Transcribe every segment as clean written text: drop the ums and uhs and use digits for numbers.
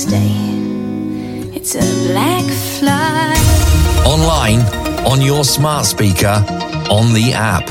It's a black fly. Online, on your smart speaker, on the app.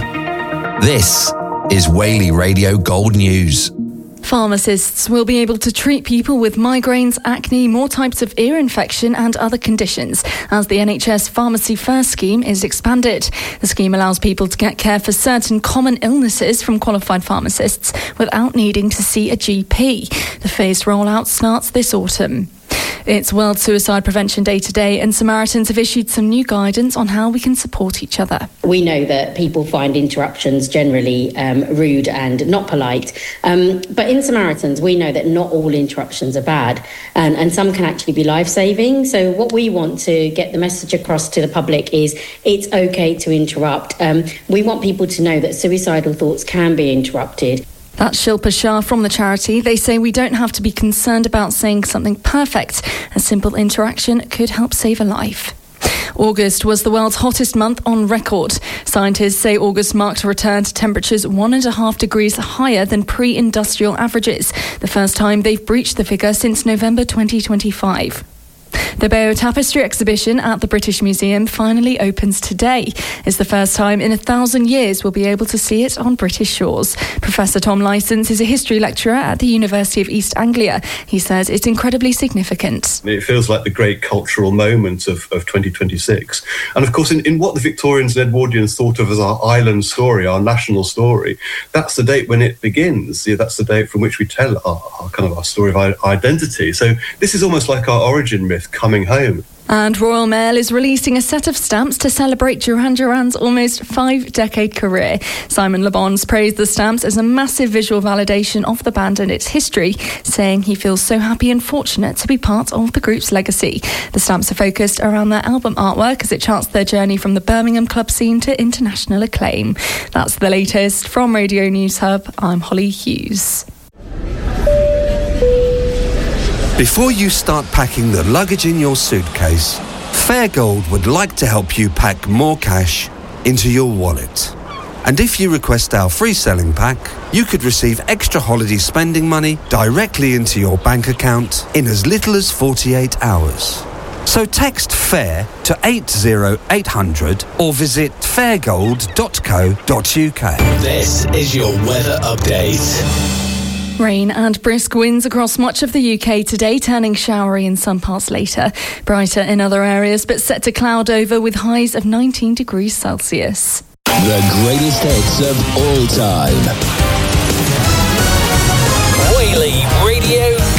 This is Whaley Radio Gold News. Pharmacists will be able to treat people with migraines, acne, more types of ear infection and other conditions as the NHS Pharmacy First scheme is expanded. The scheme allows people to get care for certain common illnesses from qualified pharmacists without needing to see a GP. The phased rollout starts this autumn. It's World Suicide Prevention Day today, and Samaritans have issued some new guidance on how we can support each other. We know that people find interruptions generally rude and not polite, but in Samaritans we know that not all interruptions are bad, and some can actually be life-saving. So what we want to get the message across to the public is it's okay to interrupt. We want people to know that suicidal thoughts can be interrupted. That's Shilpa Shah from the charity. They say we don't have to be concerned about saying something perfect. A simple interaction could help save a life. August was the world's hottest month on record. Scientists say August marked a return to temperatures 1.5 degrees higher than pre-industrial averages, the first time they've breached the figure since November 2025. The Bayeux Tapestry exhibition at the British Museum finally opens today. It's the first time in 1,000 years we'll be able to see it on British shores. Professor Tom Licence is a history lecturer at the University of East Anglia. He says it's incredibly significant. It feels like the great cultural moment of 2026. And of course, in what the Victorians and Edwardians thought of as our island story, our national story, that's the date when it begins. That's the date from which we tell our story of identity. So this is almost like our origin myth coming home. And Royal Mail is releasing a set of stamps to celebrate Duran Duran's almost 5-decade career. Simon Le Bon's praised the stamps as a massive visual validation of the band and its history, saying he feels so happy and fortunate to be part of the group's legacy. The stamps are focused around their album artwork as it charts their journey from the Birmingham club scene to international acclaim. That's the latest from Radio News Hub. I'm Holly Hughes. Before you start packing the luggage in your suitcase, Fairgold would like to help you pack more cash into your wallet. And if you request our free selling pack, you could receive extra holiday spending money directly into your bank account in as little as 48 hours. So text FAIR to 80800 or visit fairgold.co.uk. This is your weather update. Rain and brisk winds across much of the UK today, turning showery in some parts later. Brighter in other areas, but set to cloud over with highs of 19 degrees Celsius. The greatest hits of all time.